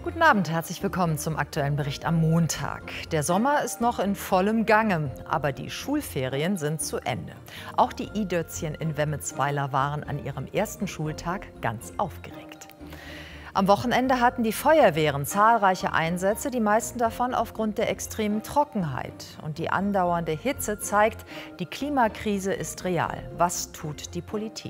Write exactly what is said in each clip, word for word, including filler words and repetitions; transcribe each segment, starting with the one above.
Guten Abend, herzlich willkommen zum aktuellen Bericht am Montag. Der Sommer ist noch in vollem Gange, aber die Schulferien sind zu Ende. Auch die I-Dötzchen in Wemmetsweiler waren an ihrem ersten Schultag ganz aufgeregt. Am Wochenende hatten die Feuerwehren zahlreiche Einsätze, die meisten davon aufgrund der extremen Trockenheit. Und die andauernde Hitze zeigt, die Klimakrise ist real. Was tut die Politik?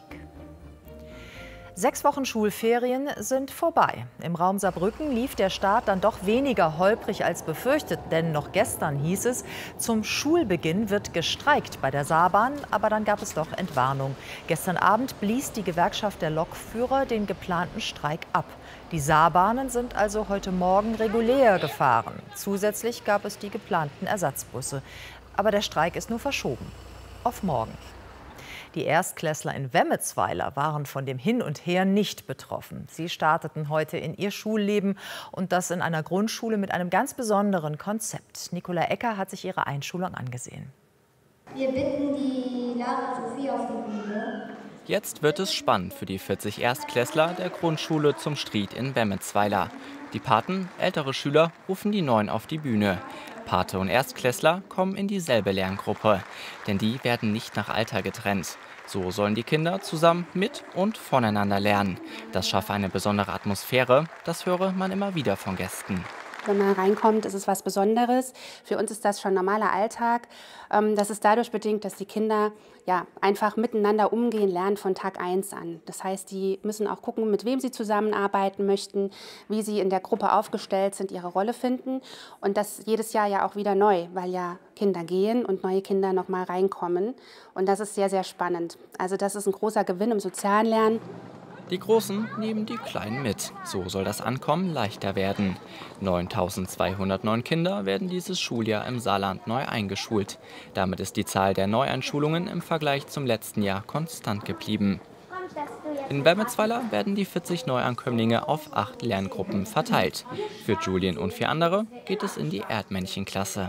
Sechs Wochen Schulferien sind vorbei. Im Raum Saarbrücken lief der Start dann doch weniger holprig als befürchtet. Denn noch gestern hieß es, zum Schulbeginn wird gestreikt bei der Saarbahn. Aber dann gab es doch Entwarnung. Gestern Abend blies die Gewerkschaft der Lokführer den geplanten Streik ab. Die Saarbahnen sind also heute Morgen regulär gefahren. Zusätzlich gab es die geplanten Ersatzbusse. Aber der Streik ist nur verschoben. Auf morgen. Die Erstklässler in Wemmetsweiler waren von dem Hin und Her nicht betroffen. Sie starteten heute in ihr Schulleben und das in einer Grundschule mit einem ganz besonderen Konzept. Nicola Ecker hat sich ihre Einschulung angesehen. Wir bitten die Lara Sophie auf die Bühne. Jetzt wird es spannend für die vierzig Erstklässler der Grundschule zum Stried in Wemmetsweiler. Die Paten, ältere Schüler, rufen die Neuen auf die Bühne. Pate und Erstklässler kommen in dieselbe Lerngruppe, denn die werden nicht nach Alter getrennt. So sollen die Kinder zusammen mit und voneinander lernen. Das schaffe eine besondere Atmosphäre, das höre man immer wieder von Gästen. Wenn man reinkommt, ist es was Besonderes. Für uns ist das schon normaler Alltag. Das ist dadurch bedingt, dass die Kinder ja, einfach miteinander umgehen lernen von Tag eins an. Das heißt, die müssen auch gucken, mit wem sie zusammenarbeiten möchten, wie sie in der Gruppe aufgestellt sind, ihre Rolle finden. Und das jedes Jahr ja auch wieder neu, weil ja Kinder gehen und neue Kinder noch mal reinkommen. Und das ist sehr, sehr spannend. Also das ist ein großer Gewinn im sozialen Lernen. Die Großen nehmen die Kleinen mit. So soll das Ankommen leichter werden. neuntausendzweihundertneun Kinder werden dieses Schuljahr im Saarland neu eingeschult. Damit ist die Zahl der Neueinschulungen im Vergleich zum letzten Jahr konstant geblieben. In Wemmetsweiler werden die vierzig Neuankömmlinge auf acht Lerngruppen verteilt. Für Julien und vier andere geht es in die Erdmännchenklasse.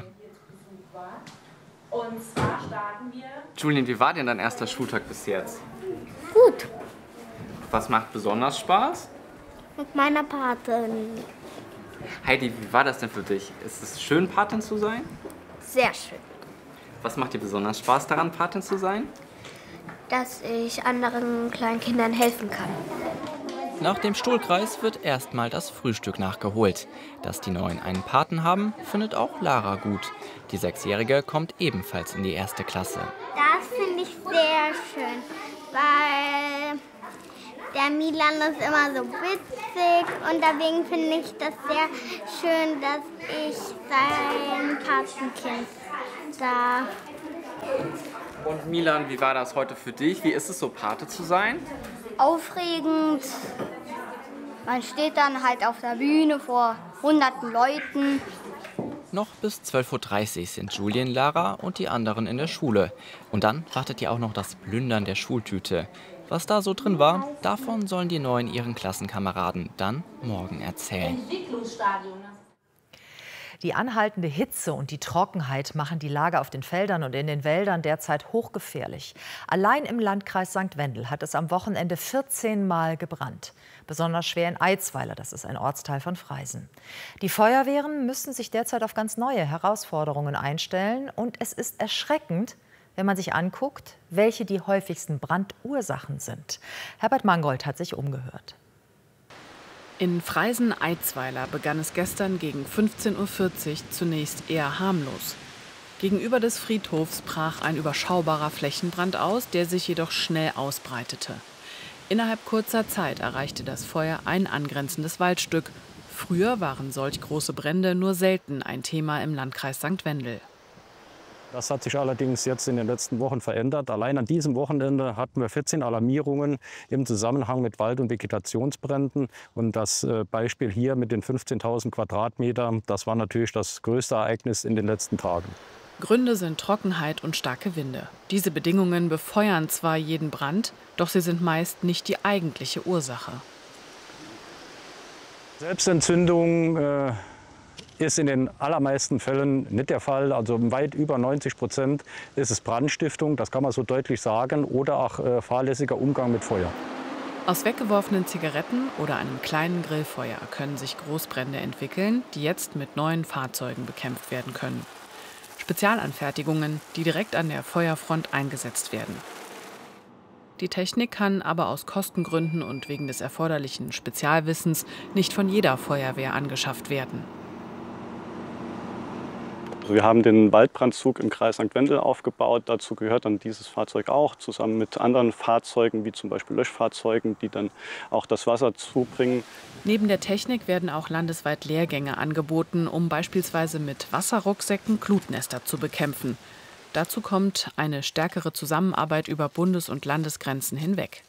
Und zwar starten wir. Julien, wie war denn dein erster Schultag bis jetzt? Gut. Was macht besonders Spaß? Mit meiner Patin. Heidi, wie war das denn für dich? Ist es schön, Patin zu sein? Sehr schön. Was macht dir besonders Spaß daran, Patin zu sein? Dass ich anderen kleinen Kindern helfen kann. Nach dem Stuhlkreis wird erstmal das Frühstück nachgeholt. Dass die Neuen einen Paten haben, findet auch Lara gut. Die Sechsjährige kommt ebenfalls in die erste Klasse. Das finde ich sehr schön, weil der Milan ist immer so witzig und deswegen finde ich das sehr schön, dass ich sein Patenkind darf. Und Milan, wie war das heute für dich? Wie ist es so, Pate zu sein? Aufregend. Man steht dann halt auf der Bühne vor hunderten Leuten. Noch bis zwölf Uhr dreißig sind Julien, Lara und die anderen in der Schule. Und dann wartet ja auch noch das Plündern der Schultüte. Was da so drin war, davon sollen die Neuen ihren Klassenkameraden dann morgen erzählen. Die anhaltende Hitze und die Trockenheit machen die Lage auf den Feldern und in den Wäldern derzeit hochgefährlich. Allein im Landkreis Sankt Wendel hat es am Wochenende vierzehn Mal gebrannt. Besonders schwer in Eitzweiler, das ist ein Ortsteil von Freisen. Die Feuerwehren müssen sich derzeit auf ganz neue Herausforderungen einstellen. Und es ist erschreckend, wenn man sich anguckt, welche die häufigsten Brandursachen sind. Herbert Mangold hat sich umgehört. In Freisen-Eitzweiler begann es gestern gegen fünfzehn Uhr vierzig zunächst eher harmlos. Gegenüber des Friedhofs brach ein überschaubarer Flächenbrand aus, der sich jedoch schnell ausbreitete. Innerhalb kurzer Zeit erreichte das Feuer ein angrenzendes Waldstück. Früher waren solch große Brände nur selten ein Thema im Landkreis Sankt Wendel. Das hat sich allerdings jetzt in den letzten Wochen verändert. Allein an diesem Wochenende hatten wir vierzehn Alarmierungen im Zusammenhang mit Wald- und Vegetationsbränden. Und das Beispiel hier mit den fünfzehntausend Quadratmetern, das war natürlich das größte Ereignis in den letzten Tagen. Gründe sind Trockenheit und starke Winde. Diese Bedingungen befeuern zwar jeden Brand, doch sie sind meist nicht die eigentliche Ursache. Selbstentzündung äh, ist in den allermeisten Fällen nicht der Fall. Also weit über neunzig Prozent ist es Brandstiftung, das kann man so deutlich sagen, oder auch äh, fahrlässiger Umgang mit Feuer. Aus weggeworfenen Zigaretten oder einem kleinen Grillfeuer können sich Großbrände entwickeln, die jetzt mit neuen Fahrzeugen bekämpft werden können. Spezialanfertigungen, die direkt an der Feuerfront eingesetzt werden. Die Technik kann aber aus Kostengründen und wegen des erforderlichen Spezialwissens nicht von jeder Feuerwehr angeschafft werden. Wir haben den Waldbrandzug im Kreis Sankt Wendel aufgebaut. Dazu gehört dann dieses Fahrzeug auch, zusammen mit anderen Fahrzeugen, wie zum Beispiel Löschfahrzeugen, die dann auch das Wasser zubringen. Neben der Technik werden auch landesweit Lehrgänge angeboten, um beispielsweise mit Wasserrucksäcken Glutnester zu bekämpfen. Dazu kommt eine stärkere Zusammenarbeit über Bundes- und Landesgrenzen hinweg.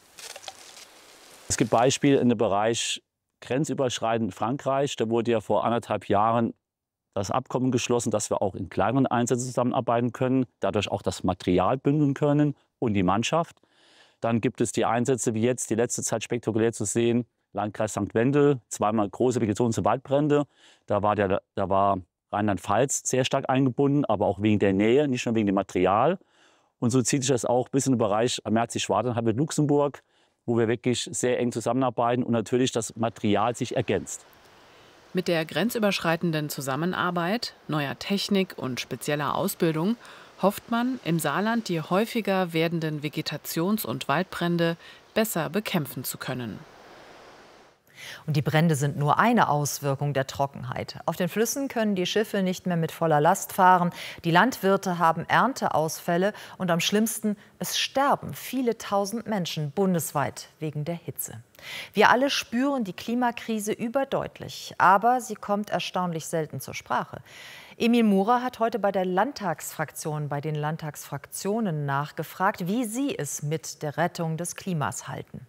Es gibt Beispiele in dem Bereich grenzüberschreitend Frankreich. Da wurde ja vor anderthalb Jahren das Abkommen geschlossen, dass wir auch in kleineren Einsätzen zusammenarbeiten können, dadurch auch das Material bündeln können und die Mannschaft. Dann gibt es die Einsätze, wie jetzt die letzte Zeit spektakulär zu sehen, Landkreis Sankt Wendel, zweimal große Vegetations- und Waldbrände. Da war, der, da war Rheinland-Pfalz sehr stark eingebunden, aber auch wegen der Nähe, nicht nur wegen dem Material. Und so zieht sich das auch bis in den Bereich Merzig-Schwarzwald mit Luxemburg, wo wir wirklich sehr eng zusammenarbeiten und natürlich das Material sich ergänzt. Mit der grenzüberschreitenden Zusammenarbeit, neuer Technik und spezieller Ausbildung hofft man, im Saarland die häufiger werdenden Vegetations- und Waldbrände besser bekämpfen zu können. Und die Brände sind nur eine Auswirkung der Trockenheit. Auf den Flüssen können die Schiffe nicht mehr mit voller Last fahren. Die Landwirte haben Ernteausfälle und am schlimmsten, es sterben viele tausend Menschen bundesweit wegen der Hitze. Wir alle spüren die Klimakrise überdeutlich, aber sie kommt erstaunlich selten zur Sprache. Emil Murer hat heute bei der Landtagsfraktion, bei den Landtagsfraktionen nachgefragt, wie sie es mit der Rettung des Klimas halten.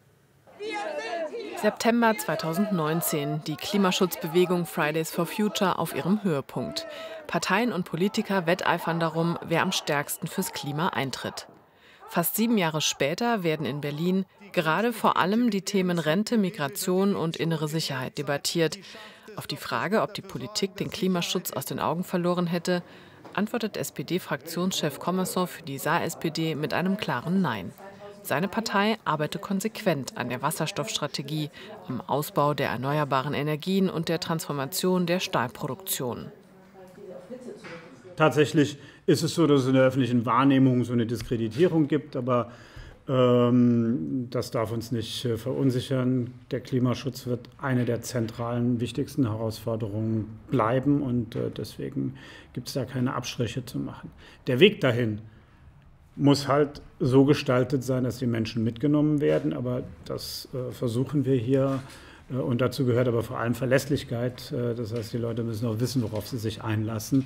September zweitausendneunzehn, die Klimaschutzbewegung Fridays for Future auf ihrem Höhepunkt. Parteien und Politiker wetteifern darum, wer am stärksten fürs Klima eintritt. Fast sieben Jahre später werden in Berlin gerade vor allem die Themen Rente, Migration und innere Sicherheit debattiert. Auf die Frage, ob die Politik den Klimaschutz aus den Augen verloren hätte, antwortet S P D-Fraktionschef Commerson für die Saar-S P D mit einem klaren Nein. Seine Partei arbeite konsequent an der Wasserstoffstrategie, am Ausbau der erneuerbaren Energien und der Transformation der Stahlproduktion. Tatsächlich ist es so, dass es in der öffentlichen Wahrnehmung so eine Diskreditierung gibt, aber ähm, das darf uns nicht äh, verunsichern. Der Klimaschutz wird eine der zentralen, wichtigsten Herausforderungen bleiben und äh, deswegen gibt es da keine Abstriche zu machen. Der Weg dahin muss halt so gestaltet sein, dass die Menschen mitgenommen werden. Aber das äh, versuchen wir hier. Äh, und dazu gehört aber vor allem Verlässlichkeit. Äh, das heißt, die Leute müssen auch wissen, worauf sie sich einlassen.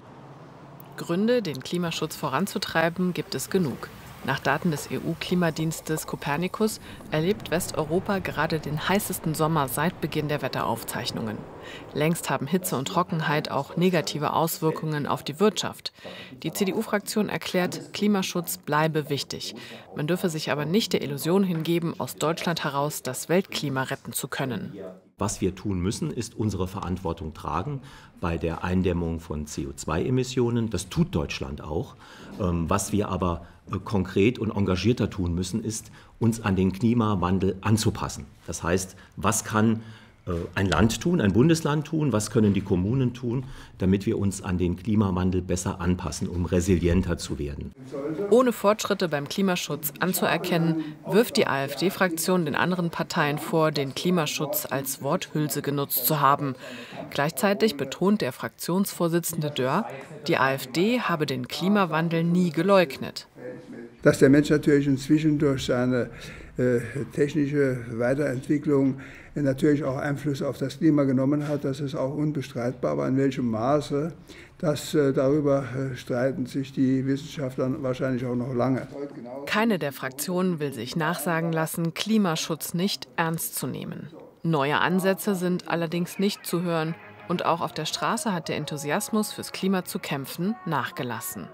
Gründe, den Klimaschutz voranzutreiben, gibt es genug. Nach Daten des E U-Klimadienstes Copernicus erlebt Westeuropa gerade den heißesten Sommer seit Beginn der Wetteraufzeichnungen. Längst haben Hitze und Trockenheit auch negative Auswirkungen auf die Wirtschaft. Die C D U-Fraktion erklärt, Klimaschutz bleibe wichtig. Man dürfe sich aber nicht der Illusion hingeben, aus Deutschland heraus das Weltklima retten zu können. Was wir tun müssen, ist unsere Verantwortung tragen bei der Eindämmung von C O zwei Emissionen. Das tut Deutschland auch. Was wir aber konkret und engagierter tun müssen, ist, uns an den Klimawandel anzupassen. Das heißt, was kann ein Land tun, ein Bundesland tun, was können die Kommunen tun, damit wir uns an den Klimawandel besser anpassen, um resilienter zu werden. Ohne Fortschritte beim Klimaschutz anzuerkennen, wirft die AfD-Fraktion den anderen Parteien vor, den Klimaschutz als Worthülse genutzt zu haben. Gleichzeitig betont der Fraktionsvorsitzende Dörr, die AfD habe den Klimawandel nie geleugnet. Dass der Mensch natürlich inzwischen durch seine äh, technische Weiterentwicklung natürlich auch Einfluss auf das Klima genommen hat, das ist auch unbestreitbar. Aber in welchem Maße, das, äh, darüber äh, streiten sich die Wissenschaftler wahrscheinlich auch noch lange. Keine der Fraktionen will sich nachsagen lassen, Klimaschutz nicht ernst zu nehmen. Neue Ansätze sind allerdings nicht zu hören. Und auch auf der Straße hat der Enthusiasmus, fürs Klima zu kämpfen, nachgelassen.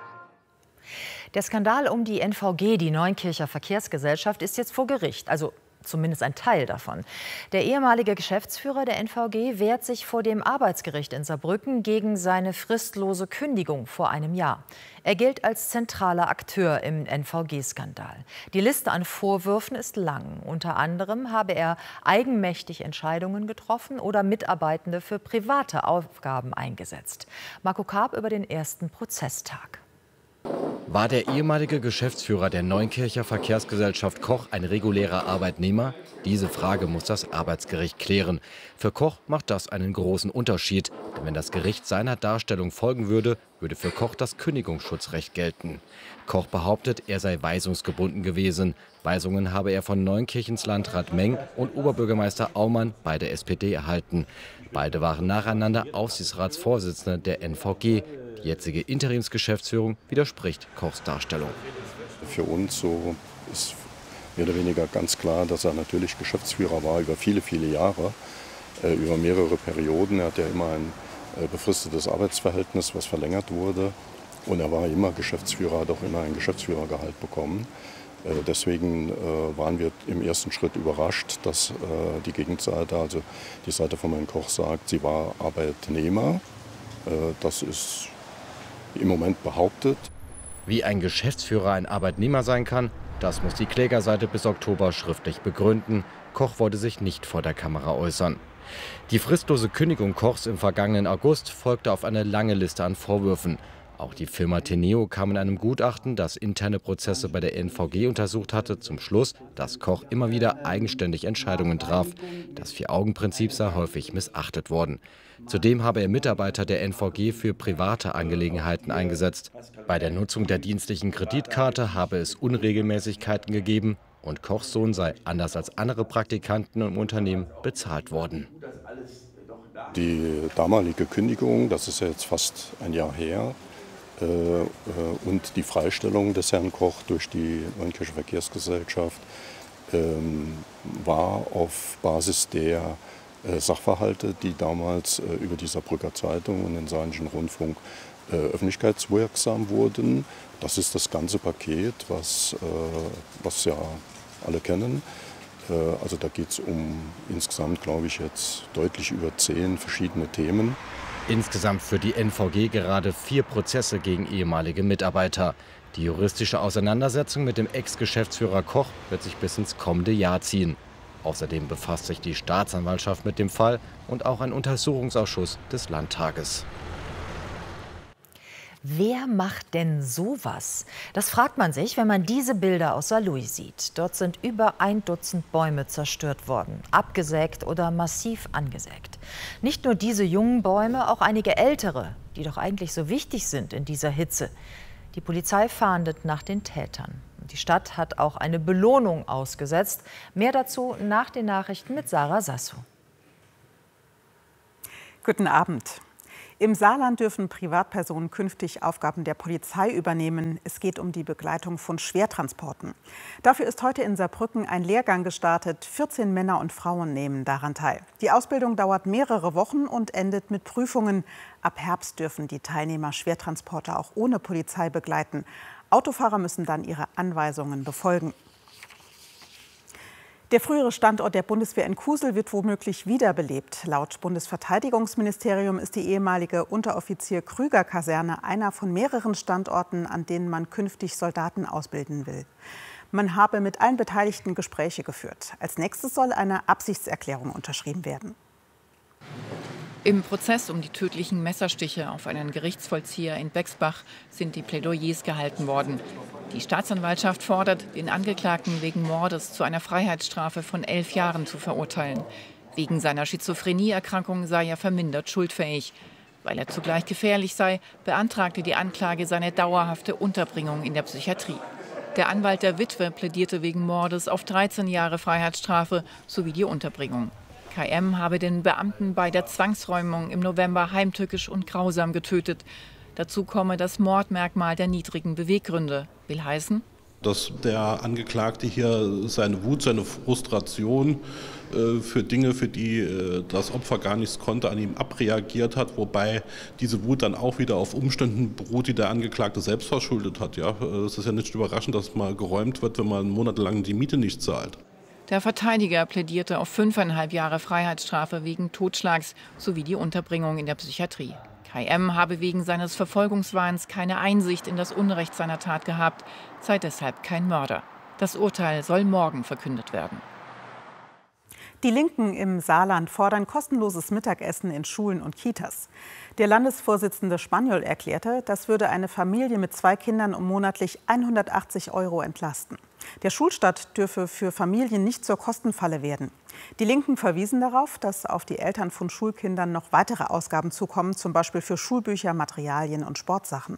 Der Skandal um die N V G, die Neunkircher Verkehrsgesellschaft, ist jetzt vor Gericht. Also Zumindest ein Teil davon. Der ehemalige Geschäftsführer der N V G wehrt sich vor dem Arbeitsgericht in Saarbrücken gegen seine fristlose Kündigung vor einem Jahr. Er gilt als zentraler Akteur im N V G-Skandal. Die Liste an Vorwürfen ist lang. Unter anderem habe er eigenmächtig Entscheidungen getroffen oder Mitarbeitende für private Aufgaben eingesetzt. Marco Karp über den ersten Prozesstag. War der ehemalige Geschäftsführer der Neunkircher Verkehrsgesellschaft Koch ein regulärer Arbeitnehmer? Diese Frage muss das Arbeitsgericht klären. Für Koch macht das einen großen Unterschied. Denn wenn das Gericht seiner Darstellung folgen würde, würde für Koch das Kündigungsschutzrecht gelten. Koch behauptet, er sei weisungsgebunden gewesen. Weisungen habe er von Neunkirchens Landrat Meng und Oberbürgermeister Aumann, beide S P D, erhalten. Beide waren nacheinander Aufsichtsratsvorsitzende der N V G. Die jetzige Interimsgeschäftsführung widerspricht Kochs Darstellung. Für uns so ist mehr oder weniger ganz klar, dass er natürlich Geschäftsführer war über viele, viele Jahre, äh, über mehrere Perioden. Er hat ja immer ein äh, befristetes Arbeitsverhältnis, was verlängert wurde. Und er war immer Geschäftsführer, hat auch immer ein Geschäftsführergehalt bekommen. Äh, deswegen äh, waren wir im ersten Schritt überrascht, dass äh, die Gegenseite, also die Seite von Herrn Koch sagt, sie war Arbeitnehmer. Äh, das ist im Moment behauptet. Wie ein Geschäftsführer ein Arbeitnehmer sein kann, das muss die Klägerseite bis Oktober schriftlich begründen. Koch wollte sich nicht vor der Kamera äußern. Die fristlose Kündigung Kochs im vergangenen August folgte auf eine lange Liste an Vorwürfen. Auch die Firma Teneo kam in einem Gutachten, das interne Prozesse bei der N V G untersucht hatte, zum Schluss, dass Koch immer wieder eigenständig Entscheidungen traf. Das Vier-Augen-Prinzip sei häufig missachtet worden. Zudem habe er Mitarbeiter der N V G für private Angelegenheiten eingesetzt. Bei der Nutzung der dienstlichen Kreditkarte habe es Unregelmäßigkeiten gegeben und Kochs Sohn sei, anders als andere Praktikanten im Unternehmen, bezahlt worden. Die damalige Kündigung, das ist ja jetzt fast ein Jahr her, äh, äh, und die Freistellung des Herrn Koch durch die Neunkircher Verkehrsgesellschaft ähm, war auf Basis der äh, Sachverhalte, die damals äh, über die Saarbrücker Zeitung und den Saarländischen Rundfunk äh, öffentlichkeitswirksam wurden. Das ist das ganze Paket, was, äh, was ja alle kennen. Also da geht es um insgesamt, glaube ich, jetzt deutlich über zehn verschiedene Themen. Insgesamt für die N V G gerade vier Prozesse gegen ehemalige Mitarbeiter. Die juristische Auseinandersetzung mit dem Ex-Geschäftsführer Koch wird sich bis ins kommende Jahr ziehen. Außerdem befasst sich die Staatsanwaltschaft mit dem Fall und auch ein Untersuchungsausschuss des Landtages. Wer macht denn sowas? Das fragt man sich, wenn man diese Bilder aus Saarlouis sieht. Dort sind über ein Dutzend Bäume zerstört worden, abgesägt oder massiv angesägt. Nicht nur diese jungen Bäume, auch einige ältere, die doch eigentlich so wichtig sind in dieser Hitze. Die Polizei fahndet nach den Tätern. Die Stadt hat auch eine Belohnung ausgesetzt. Mehr dazu nach den Nachrichten mit Sarah Sasso. Guten Abend. Im Saarland dürfen Privatpersonen künftig Aufgaben der Polizei übernehmen. Es geht um die Begleitung von Schwertransporten. Dafür ist heute in Saarbrücken ein Lehrgang gestartet. vierzehn Männer und Frauen nehmen daran teil. Die Ausbildung dauert mehrere Wochen und endet mit Prüfungen. Ab Herbst dürfen die Teilnehmer Schwertransporte auch ohne Polizei begleiten. Autofahrer müssen dann ihre Anweisungen befolgen. Der frühere Standort der Bundeswehr in Kusel wird womöglich wiederbelebt. Laut Bundesverteidigungsministerium ist die ehemalige Unteroffizier-Krüger-Kaserne einer von mehreren Standorten, an denen man künftig Soldaten ausbilden will. Man habe mit allen Beteiligten Gespräche geführt. Als nächstes soll eine Absichtserklärung unterschrieben werden. Im Prozess um die tödlichen Messerstiche auf einen Gerichtsvollzieher in Bexbach sind die Plädoyers gehalten worden. Die Staatsanwaltschaft fordert, den Angeklagten wegen Mordes zu einer Freiheitsstrafe von elf Jahren zu verurteilen. Wegen seiner Schizophrenieerkrankung sei er vermindert schuldfähig. Weil er zugleich gefährlich sei, beantragte die Anklage seine dauerhafte Unterbringung in der Psychiatrie. Der Anwalt der Witwe plädierte wegen Mordes auf dreizehn Jahre Freiheitsstrafe sowie die Unterbringung. K M habe den Beamten bei der Zwangsräumung im November heimtückisch und grausam getötet. Dazu komme das Mordmerkmal der niedrigen Beweggründe. Will heißen, dass der Angeklagte hier seine Wut, seine Frustration äh, für Dinge, für die äh, das Opfer gar nichts konnte, an ihm abreagiert hat, wobei diese Wut dann auch wieder auf Umständen beruht, die der Angeklagte selbst verschuldet hat. Ja? Es ist ja nicht überraschend, dass mal geräumt wird, wenn man monatelang die Miete nicht zahlt. Der Verteidiger plädierte auf fünfeinhalb Jahre Freiheitsstrafe wegen Totschlags sowie die Unterbringung in der Psychiatrie. Kai M. habe wegen seines Verfolgungswahns keine Einsicht in das Unrecht seiner Tat gehabt, sei deshalb kein Mörder. Das Urteil soll morgen verkündet werden. Die Linken im Saarland fordern kostenloses Mittagessen in Schulen und Kitas. Der Landesvorsitzende Spaniol erklärte, das würde eine Familie mit zwei Kindern um monatlich hundertachtzig Euro entlasten. Der Schulstart dürfe für Familien nicht zur Kostenfalle werden. Die Linken verwiesen darauf, dass auf die Eltern von Schulkindern noch weitere Ausgaben zukommen, zum Beispiel für Schulbücher, Materialien und Sportsachen.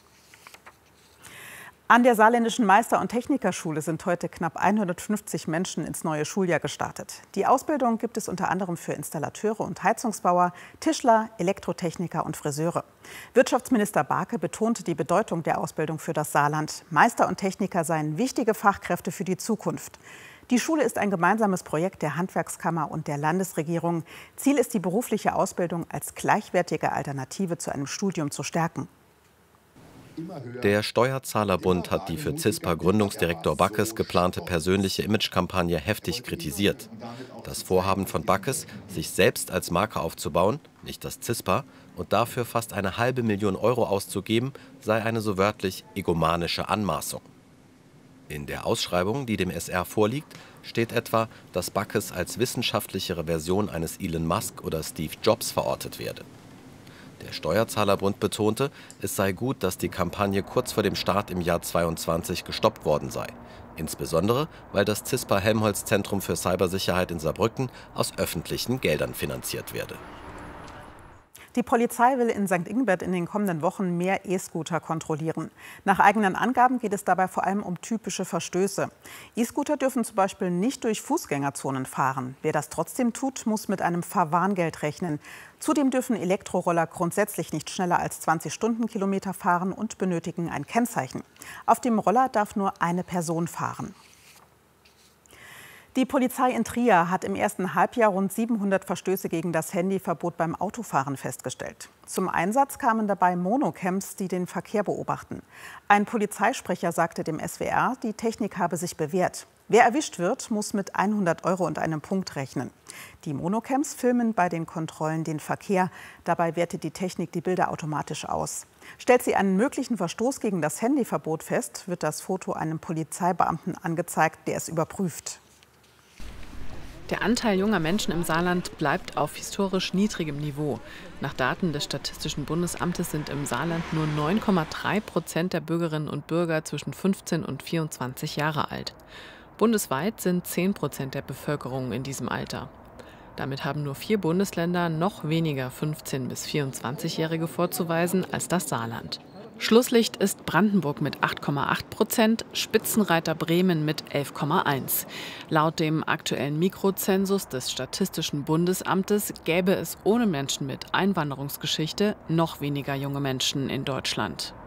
An der Saarländischen Meister- und Technikerschule sind heute knapp hundertfünfzig Menschen ins neue Schuljahr gestartet. Die Ausbildung gibt es unter anderem für Installateure und Heizungsbauer, Tischler, Elektrotechniker und Friseure. Wirtschaftsminister Barke betonte die Bedeutung der Ausbildung für das Saarland. Meister und Techniker seien wichtige Fachkräfte für die Zukunft. Die Schule ist ein gemeinsames Projekt der Handwerkskammer und der Landesregierung. Ziel ist, die berufliche Ausbildung als gleichwertige Alternative zu einem Studium zu stärken. Der Steuerzahlerbund hat die für CISPA-Gründungsdirektor Backes geplante persönliche Imagekampagne heftig kritisiert. Das Vorhaben von Backes, sich selbst als Marke aufzubauen, nicht das CISPA, und dafür fast eine halbe Million Euro auszugeben, sei eine so wörtlich egomanische Anmaßung. In der Ausschreibung, die dem S R vorliegt, steht etwa, dass Backes als wissenschaftlichere Version eines Elon Musk oder Steve Jobs verortet werde. Der Steuerzahlerbund betonte, es sei gut, dass die Kampagne kurz vor dem Start im Jahr zweiundzwanzig gestoppt worden sei. Insbesondere, weil das CISPA-Helmholtz-Zentrum für Cybersicherheit in Saarbrücken aus öffentlichen Geldern finanziert werde. Die Polizei will in Sankt Ingbert in den kommenden Wochen mehr E-Scooter kontrollieren. Nach eigenen Angaben geht es dabei vor allem um typische Verstöße. E-Scooter dürfen zum Beispiel nicht durch Fußgängerzonen fahren. Wer das trotzdem tut, muss mit einem Fahrwarngeld rechnen. Zudem dürfen Elektroroller grundsätzlich nicht schneller als zwanzig Stundenkilometer fahren und benötigen ein Kennzeichen. Auf dem Roller darf nur eine Person fahren. Die Polizei in Trier hat im ersten Halbjahr rund siebenhundert Verstöße gegen das Handyverbot beim Autofahren festgestellt. Zum Einsatz kamen dabei Monocams, die den Verkehr beobachten. Ein Polizeisprecher sagte dem S W R, die Technik habe sich bewährt. Wer erwischt wird, muss mit hundert Euro und einem Punkt rechnen. Die Monocams filmen bei den Kontrollen den Verkehr. Dabei wertet die Technik die Bilder automatisch aus. Stellt sie einen möglichen Verstoß gegen das Handyverbot fest, wird das Foto einem Polizeibeamten angezeigt, der es überprüft. Der Anteil junger Menschen im Saarland bleibt auf historisch niedrigem Niveau. Nach Daten des Statistischen Bundesamtes sind im Saarland nur neun Komma drei Prozent der Bürgerinnen und Bürger zwischen fünfzehn und vierundzwanzig Jahre alt. Bundesweit sind zehn Prozent der Bevölkerung in diesem Alter. Damit haben nur vier Bundesländer noch weniger fünfzehn- bis vierundzwanzigjährige vorzuweisen als das Saarland. Schlusslicht ist Brandenburg mit acht Komma acht Prozent, Spitzenreiter Bremen mit elf Komma eins. Laut dem aktuellen Mikrozensus des Statistischen Bundesamtes gäbe es ohne Menschen mit Einwanderungsgeschichte noch weniger junge Menschen in Deutschland.